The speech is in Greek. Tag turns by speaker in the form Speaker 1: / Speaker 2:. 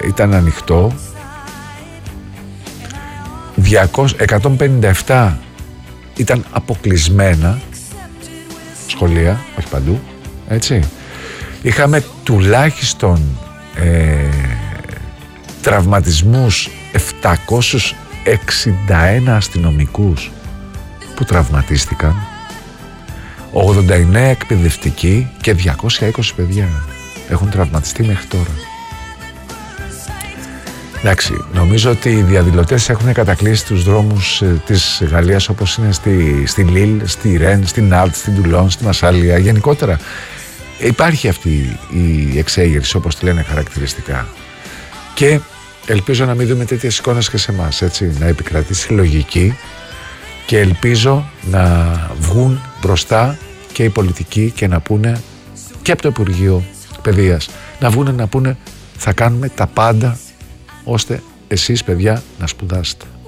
Speaker 1: ήταν ανοιχτό, 157 ήταν αποκλεισμένα σχολεία, όχι παντού, έτσι. Είχαμε τουλάχιστον τραυματισμούς 761 αστυνομικούς που τραυματίστηκαν, 89 εκπαιδευτικοί και 220 παιδιά έχουν τραυματιστεί μέχρι τώρα. Εντάξει, νομίζω ότι οι διαδηλωτές έχουν κατακλείσει τους δρόμους της Γαλλίας, όπως είναι στη Λίλ, στη Ρεν, στη Νάλτ, στην Τουλόν, στη Μασάλια. Γενικότερα υπάρχει αυτή η εξέγερση, όπως τη λένε χαρακτηριστικά. Και ελπίζω να μην δούμε τέτοιες εικόνες και σε εμάς, έτσι, να επικρατήσει λογική, και ελπίζω να βγουν μπροστά και οι πολιτικοί και να πούνε, και από το Υπουργείο Παιδείας, να βγουν να πούνε θα κάνουμε τα πάντα ώστε εσείς παιδιά να σπουδάσετε.